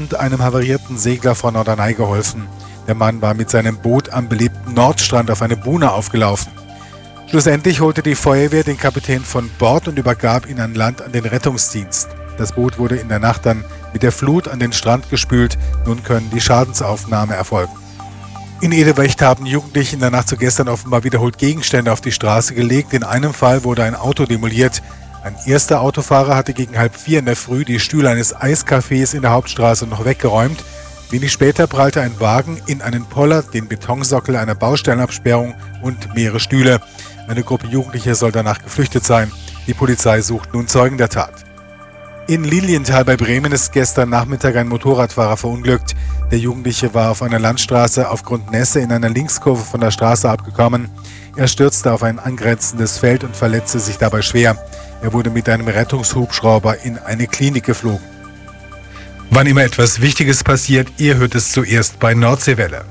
Abend einem havarierten Segler vor Norderney geholfen. Der Mann war mit seinem Boot am belebten Nordstrand auf eine Buhne aufgelaufen. Schlussendlich holte die Feuerwehr den Kapitän von Bord und übergab ihn an Land an den Rettungsdienst. Das Boot wurde in der Nacht dann mit der Flut an den Strand gespült. Nun können die Schadensaufnahme erfolgen. In Edewecht haben Jugendliche in der Nacht zu gestern offenbar wiederholt Gegenstände auf die Straße gelegt. In einem Fall wurde ein Auto demoliert. Ein erster Autofahrer hatte gegen 3:30 in der Früh die Stühle eines Eiscafés in der Hauptstraße noch weggeräumt. Wenig später prallte ein Wagen in einen Pollard, den Betonsockel einer Baustellenabsperrung und mehrere Stühle. Eine Gruppe Jugendlicher soll danach geflüchtet sein. Die Polizei sucht nun Zeugen der Tat. In Lilienthal bei Bremen ist gestern Nachmittag ein Motorradfahrer verunglückt. Der Jugendliche war auf einer Landstraße aufgrund Nässe in einer Linkskurve von der Straße abgekommen. Er stürzte auf ein angrenzendes Feld und verletzte sich dabei schwer. Er wurde mit einem Rettungshubschrauber in eine Klinik geflogen. Wann immer etwas Wichtiges passiert, ihr hört es zuerst bei Nordseewelle.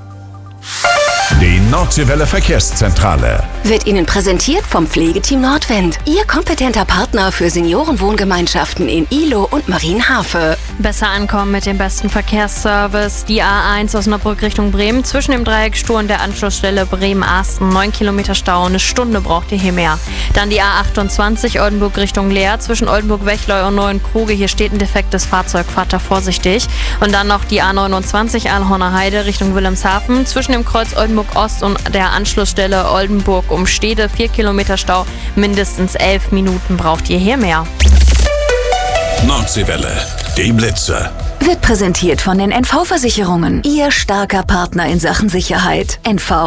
Die Nordseewelle Verkehrszentrale wird Ihnen präsentiert vom Pflegeteam Nordwind. Ihr kompetenter Partner für Seniorenwohngemeinschaften in Ihlow und Marienhafe. Besser ankommen mit dem besten Verkehrsservice. Die A1 Osnabrück Richtung Bremen. Zwischen dem Dreieck Stur und der Anschlussstelle Bremen-Asten. 9 Kilometer Stau. Eine Stunde braucht ihr hier mehr. Dann die A28 Oldenburg Richtung Leer. Zwischen Oldenburg-Wechleu und Neuenkruge. Hier steht ein defektes Fahrzeug. Fahrt da vorsichtig. Und dann noch die A29 Aalhorner Heide Richtung Wilhelmshaven. Zwischen dem Kreuz Oldenburg Ost und der Anschlussstelle Oldenburg um Stede 4 Kilometer Stau. Mindestens 11 Minuten braucht ihr hier mehr. Nordseewelle, die Blitze. Wird präsentiert von den NV-Versicherungen. Ihr starker Partner in Sachen Sicherheit.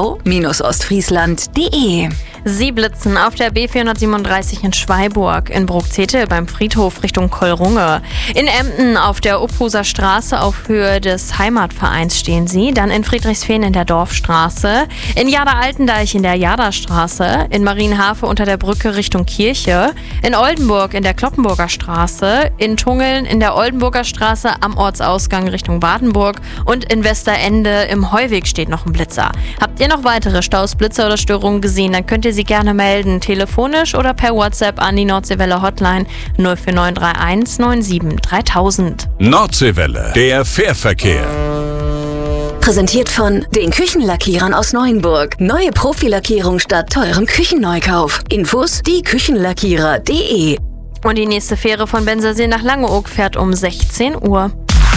nv-ostfriesland.de. Sie blitzen auf der B437 in Schweiburg, in Bruckzetel beim Friedhof Richtung Kollrunge. In Emden auf der Uphuser Straße auf Höhe des Heimatvereins stehen Sie. Dann in Friedrichsfehn in der Dorfstraße. In Jada-Altendeich in der Jadastraße. In Marienhafe unter der Brücke Richtung Kirche. In Oldenburg in der Kloppenburger Straße. In Tungeln in der Oldenburger Straße am Ortsausgang Richtung Badenburg. Und in Westerende im Heuweg steht noch ein Blitzer. Habt ihr noch weitere Staus, Blitzer oder Störungen gesehen, dann könnt ihr sie gerne melden, telefonisch oder per WhatsApp an die Nordseewelle Hotline 04931 97 3000. Nordseewelle, der Fährverkehr. Präsentiert von den Küchenlackierern aus Neuenburg. Neue Profilackierung statt teurem Küchenneukauf. Infos dieküchenlackierer.de. Und die nächste Fähre von Bensersee nach Langeoog fährt um 16 Uhr.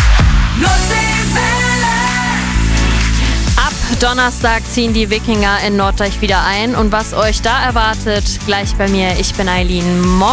Donnerstag ziehen die Wikinger in Norddeich wieder ein. Und was euch da erwartet, gleich bei mir. Ich bin Eileen.